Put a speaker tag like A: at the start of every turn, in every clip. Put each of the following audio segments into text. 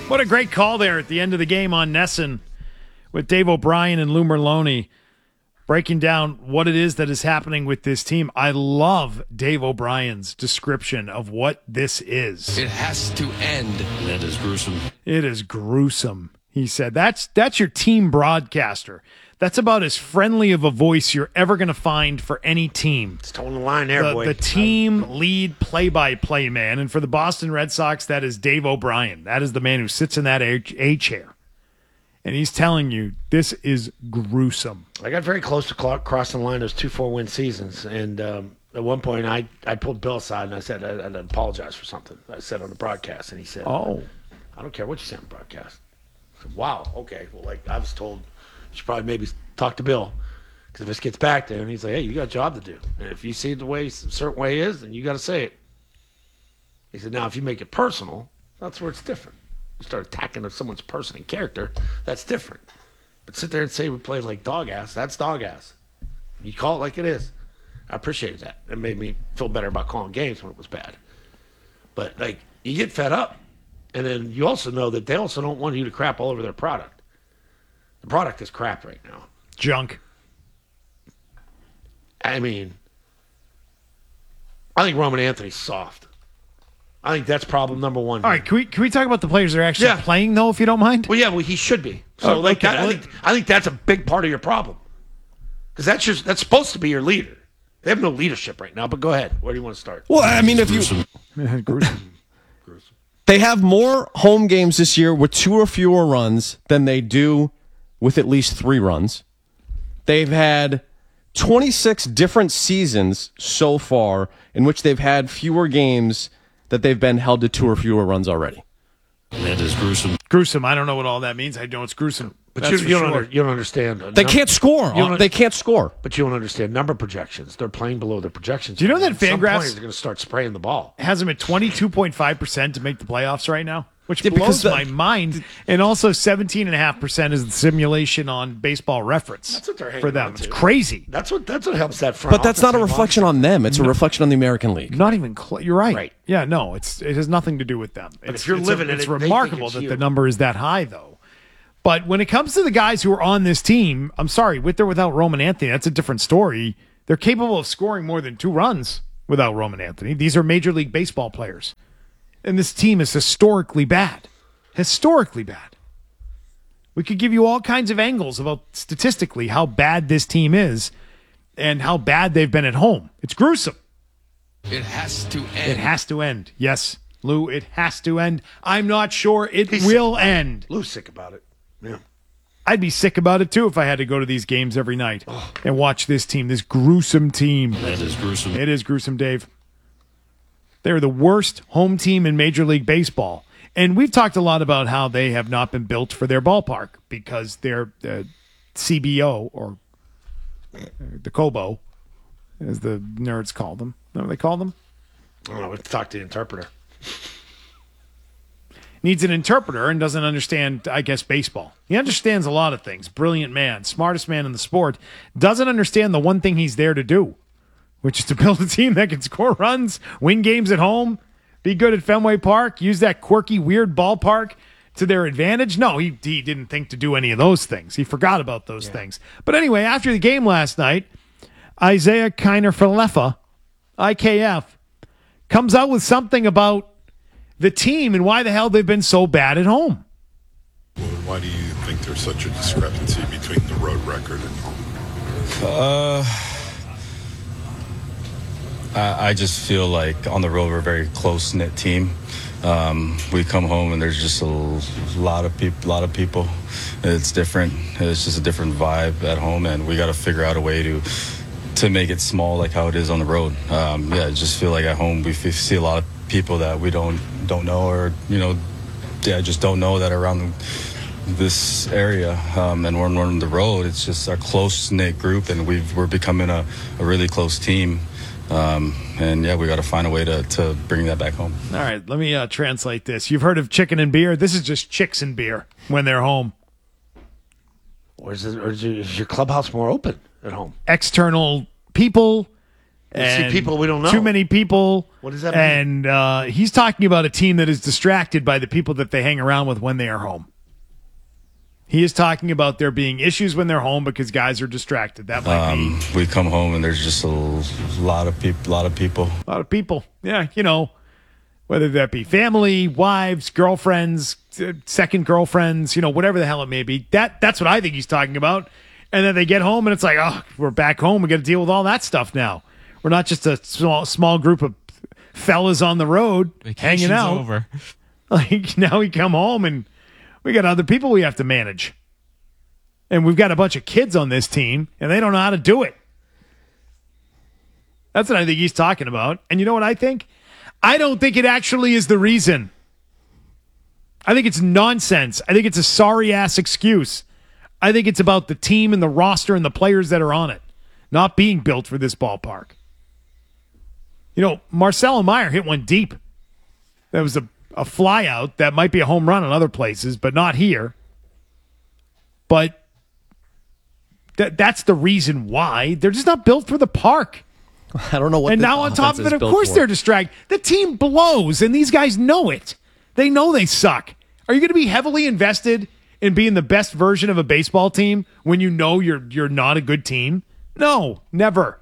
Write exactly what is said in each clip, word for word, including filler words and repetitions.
A: What a great call there at the end of the game on Nesson with Dave O'Brien and Lou Merloni breaking down what it is that is happening with this team. I love Dave O'Brien's description of what this is.
B: It has to end. That is gruesome.
A: It is gruesome, he said. That's that's your team broadcaster. That's about as friendly of a voice you're ever going to find for any team.
C: It's towing the line there,
A: the,
C: boy.
A: The team lead play-by-play man. And for the Boston Red Sox, that is Dave O'Brien. That is the man who sits in that A, A chair. And he's telling you, this is gruesome.
C: I got very close to cl- crossing the line those two four-win seasons. And um, at one point, I, I pulled Bill aside and I said, I, I'd apologize for something I said on the broadcast. And he said,
A: oh,
C: I don't care what you say on the broadcast. I said, wow, okay. Well, like I was told, you should probably maybe talk to Bill. Because if this gets back there, and he's like, hey, you got a job to do. And if you see it the way a certain way is, then you got to say it. He said, now, if you make it personal, that's where it's different. You start attacking someone's person and character, that's different. But sit there and say we played like dog ass, that's dog ass. You call it like it is. I appreciated that. It made me feel better about calling games when it was bad. But, like, you get fed up. And then you also know that they also don't want you to crap all over their product. The product is crap right now.
A: Junk.
C: I mean, I think Roman Anthony's soft. I think that's problem number one.
A: All right, can we can we talk about the players that are actually
C: yeah.
A: playing, though, if you don't mind?
C: Well, yeah, well, he should be. So,
A: oh,
C: like,
A: okay.
C: that, I think I think that's a big part of your problem. Because that's your, that's supposed to be your leader. They have no leadership right now, but go ahead. Where do you want to start?
D: Well, I mean, if you...
A: Gruesome.
C: Gruesome.
D: They have more home games this year with two or fewer runs than they do with at least three runs. They've had twenty-six different seasons so far in which they've had fewer games that they've been held to two or fewer runs already.
B: That is gruesome.
A: Gruesome. I don't know what all that means. I know it's gruesome.
C: But
A: That's
C: you, you,
A: for
C: don't
A: sure.
C: under, you don't understand.
D: They
C: Num-
D: can't score.
C: don't-
D: They can't score.
C: But you don't understand number projections. They're playing below their projections.
A: Do you know that
C: At some
A: Fangraphs-
C: point, they're going to start spraying the ball.
A: Has them at twenty-two point five percent to make the playoffs right now, which
D: Yeah, because
A: blows
D: the-
A: my mind. And also seventeen point five percent is the simulation on Baseball Reference.
C: That's what they're hanging
A: for them.
C: on
A: It's
C: to.
A: crazy.
C: That's what that's what helps that front.
D: But that's
C: office
D: not a
C: hang on.
D: reflection on them. It's a reflection on the American League.
A: Not even cl- you're right.
C: Right.
A: Yeah, no, it's it has nothing to do with them.
C: But
A: It's,
C: if you're
A: it's
C: living
A: a,
C: in
A: it's
C: it, they think
A: remarkable
C: it's
A: that
C: you.
A: the number is that high, though. But when it comes to the guys who are on this team, I'm sorry, with or without Roman Anthony, that's a different story. They're capable of scoring more than two runs without Roman Anthony. These are Major League Baseball players. And this team is historically bad. Historically bad. We could give you all kinds of angles about statistically how bad this team is and how bad they've been at home. It's gruesome.
B: It has to end.
A: It has to end. Yes, Lou, it has to end. I'm not sure it
C: He's
A: will end.
C: Lou's sick about it. Yeah.
A: I'd be sick about it, too, if I had to go to these games every night oh. and watch this team, this gruesome team.
B: That is gruesome.
A: It is gruesome, Dave. They're the worst home team in Major League Baseball. And we've talked a lot about how they have not been built for their ballpark because they're uh, C B O, or the Cobo, as the nerds call them. Know what they call them?
C: I don't know. Let's talk to the interpreter.
A: Needs an interpreter and doesn't understand, I guess, baseball. He understands a lot of things. Brilliant man, smartest man in the sport. Doesn't understand the one thing he's there to do, which is to build a team that can score runs, win games at home, be good at Fenway Park, use that quirky, weird ballpark to their advantage. No, he, he didn't think to do any of those things. He forgot about those yeah. things. But anyway, after the game last night, Isaiah Kiner-Falefa, I K F, comes out with something about the team and why the hell they've been so bad at home.
E: Why do you think there's such a discrepancy between the road record and home?
F: Uh, I, I just feel like on the road we're a very close-knit team. Um, we come home and there's just a lot of people. A lot of people. It's different. It's just a different vibe at home, and we got to figure out a way to to make it small, like how it is on the road. Um, yeah, I just feel like at home we f- see a lot of people that we don't don't know, or you know, yeah, just don't know that are around this area. Um, and when we're on the road, it's just a close knit group, and we've we're becoming a, a really close team. Um, and yeah, we got to find a way to, to bring that back home.
A: All right, let me uh, translate this. You've heard of chicken and beer. This is just chicks and beer when they're home.
C: Or is, it, or is your clubhouse more open at home?
A: External people and
C: people we don't know.
A: Too many people.
C: What does that mean?
A: And uh, he's talking about a team that is distracted by the people that they hang around with when they are home. He is talking about there being issues when they're home because guys are distracted. That might
F: Um,
A: be
F: we come home and there's just a lot of people. lot of people.
A: a lot of people. Yeah, you know, whether that be family, wives, girlfriends, uh, second girlfriends, you know, whatever the hell it may be. That that's what I think he's talking about. And then they get home and it's like, oh, we're back home. We got to deal with all that stuff now. We're not just a small small group of fellas on the road hanging
G: Vacation's
A: out.
G: over.
A: Like now we come home and we got other people we have to manage. And we've got a bunch of kids on this team and they don't know how to do it. That's what I think he's talking about. And you know what I think? I don't think it actually is the reason. I think it's nonsense. I think it's a sorry-ass excuse. I think it's about the team and the roster and the players that are on it not being built for this ballpark. You know, Marcelo Meyer hit one deep. That was a, a fly out that might be a home run in other places, but not here. But that that's the reason why. They're just not built for the park.
D: I don't know what.
A: And
D: this
A: now on top
D: offense
A: of
D: is
A: it, of
D: built
A: course
D: for.
A: they're distracted. The team blows, and these guys know it. They know they suck. Are you going to be heavily invested in being the best version of a baseball team when you know you're you're not a good team? No, never.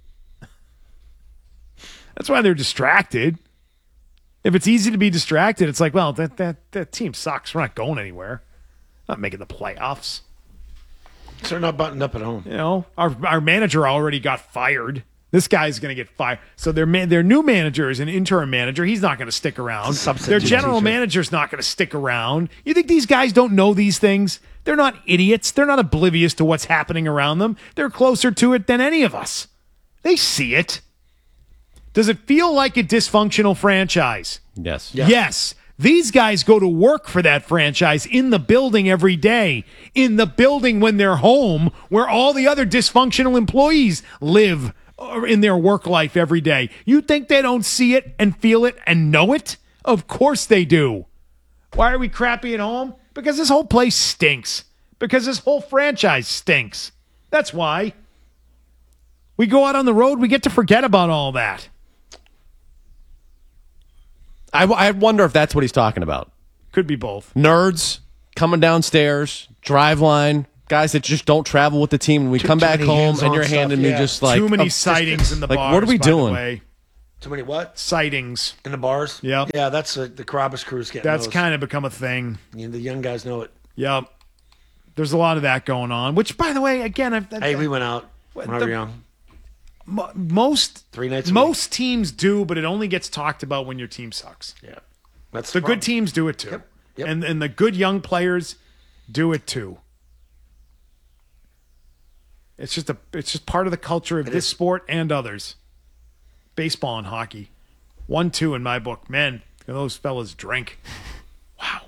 A: That's why they're distracted. If it's easy to be distracted, it's like, well, that that that team sucks. We're not going anywhere. Not making the playoffs.
C: So they're not buttoned up at home.
A: You know, our our manager already got fired. This guy's going to get fired. So their man, their new manager is an interim manager. He's not going to stick around.
C: It's a substitute
A: Their general
C: teacher.
A: manager's not going to stick around. You think these guys don't know these things? They're not idiots. They're not oblivious to what's happening around them. They're closer to it than any of us. They see it. Does it feel like a dysfunctional franchise?
D: Yes.
C: Yeah.
A: Yes. These guys go to work for that franchise in the building every day, in the building when they're home, where all the other dysfunctional employees live or in their work life every day. You think they don't see it and feel it and know it? Of course they do. Why are we crappy at home? Because this whole place stinks. Because this whole franchise stinks. That's why. We go out on the road, we get to forget about all that.
D: I, I wonder if that's what he's talking about.
A: Could be both.
D: Nerds coming downstairs, drive line, guys that just don't travel with the team. And we
C: Too-
D: come
C: too
D: back
C: many
D: home
C: hands-on
D: and you're
C: stuff,
D: handing me
C: yeah.
D: just like
A: Too many
D: a-
A: sightings in the
D: like,
A: bars.
D: what are we
A: by the
D: doing?
A: way.
C: Too many what?
A: Sightings.
C: In the bars?
A: Yep.
C: Yeah, that's uh, the Carabas crew's getting
A: That's
C: those.
A: kind of become a thing.
C: You know, the young guys know it.
A: Yep. There's a lot of that going on, which, by the way, again, I've,
C: Hey, we went out when I was
A: the-
C: young.
A: mo- most
C: Three nights a
A: most teams do, but it only gets talked about when your team sucks.
C: Yeah. That's
A: The
C: problem.
A: good teams do it too.
C: Yep. Yep.
A: And and the good young players do it too. It's just a it's just part of the culture of
C: It
A: this
C: is.
A: sport and others. Baseball and hockey. One, two in my book. Man, those fellas drink. Wow.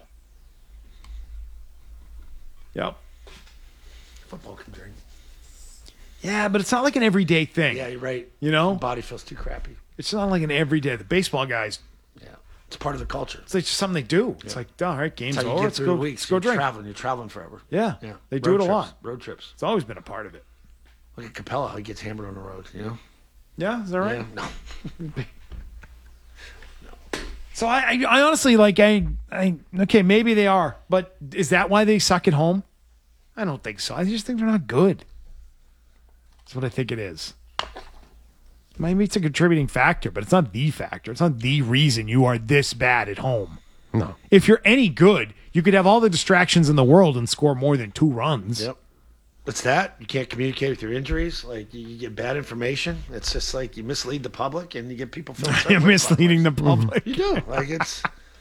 A: Yep.
C: Football can drink.
A: Yeah, but it's not like an everyday thing.
C: Yeah, you're right.
A: You know?
C: My body feels too crappy.
A: It's not like an everyday. The baseball guys,
C: Yeah. It's part of the culture.
A: it's like just something they do. It's like, all right, game's
C: That's how you
A: over.
C: get
A: Let's
C: through
A: go,
C: the week.
A: let's go
C: You're
A: drink.
C: traveling. You're traveling forever.
A: Yeah,
C: Yeah.
A: they do
C: Road
A: it a
C: trips,
A: lot.
C: Road trips.
A: It's always been a part of it.
C: Look at Capella. How he gets hammered on the road, you know?
A: Yeah, is that right?
C: Yeah. No.
A: So I, I, I honestly like I, I, okay, maybe they are, but is that why they suck at home? I don't think so. I just think they're not good. That's what I think it is. Maybe it's a contributing factor, but it's not the factor. It's not the reason you are this bad at home.
D: No.
A: If you're any good, you could have all the distractions in the world and score more than two runs.
C: Yep. It's that. You can't communicate with your injuries. Like, you, you get bad information. It's just like you mislead the public and you get people feeling
A: You're
C: certain ways about
A: misleading the
C: things.
A: public.
C: You do. Like, it's.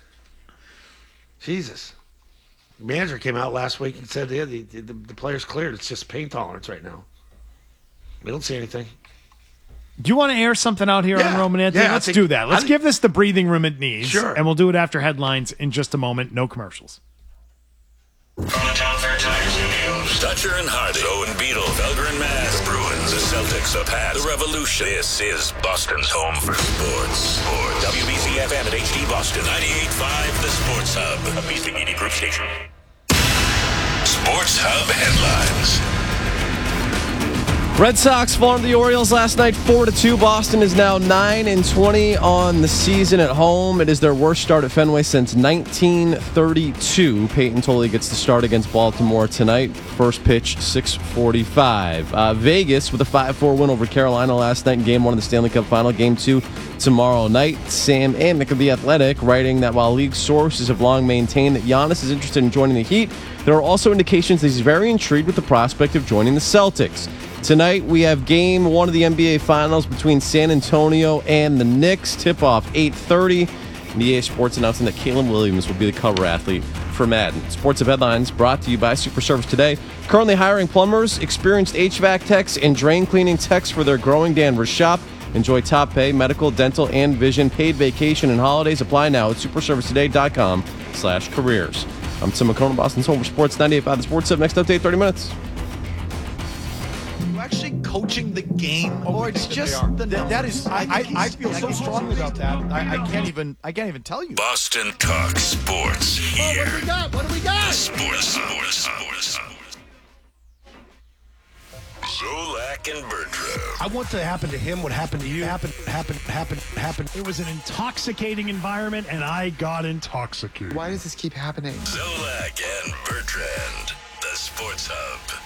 C: Jesus. The manager came out last week and said, yeah, the, the, the player's cleared. It's just pain tolerance right now. We don't see anything.
A: Do you want to air something out here
C: Yeah.
A: on Roman Anthony?
C: Yeah, I
A: Let's
C: think-
A: do that. Let's
C: I-
A: give this the breathing room it needs.
C: Sure.
A: And we'll do it after headlines in just a moment. No commercials.
H: From the Town Fair Tigers Studios. Dutcher and Hardy, Owen Beetle, Felger and Mass, the Bruins, the Celtics, the Pats, the Revolution. This is Boston's home for sports. Sports. W B C F M at H D Boston. ninety-eight point five, the Sports Hub. A Beasley Media Group station. Sports Hub headlines.
D: Red Sox falling to the Orioles last night four to two. Boston is now nine and twenty on the season at home. It is their worst start at Fenway since nineteen thirty-two. Peyton Tolley gets the start against Baltimore tonight. First pitch, six forty-five. Uh, Vegas with a five four win over Carolina last night in Game one of the Stanley Cup Final. Game two tomorrow night. Sam Amick of The Athletic writing that while league sources have long maintained that Giannis is interested in joining the Heat, there are also indications that he's very intrigued with the prospect of joining the Celtics. Tonight, we have game one of the N B A Finals between San Antonio and the Knicks. Tip-off eight thirty. And E A Sports announcing that Caleb Williams will be the cover athlete for Madden. Sports of Headlines brought to you by Super Service Today. Currently hiring plumbers, experienced H V A C techs, and drain cleaning techs for their growing Danvers shop. Enjoy top pay, medical, dental, and vision. Paid vacation and holidays apply now at superservicetoday.com slash careers. I'm Tim McCone, Boston's home for Sports ninety-eight point five. The Sports Hub. Next update, thirty minutes.
G: Actually coaching the game,
I: Oh,
G: or it's just the
I: that, that is. I, I, I feel
G: like
I: so
G: he's
I: strongly about
G: crazy.
I: that. I, I can't even. I can't even tell you.
H: Boston Talk Sports here.
I: What do we got? What do we got?
H: Sports, sports, sports. Zolak and Bertram.
I: I want to happen to him what happened to you. Happen, happen, happen, happen. It was an intoxicating environment, and I got intoxicated.
J: Why does this keep happening?
H: Zolak and Bertrand, the Sports Hub.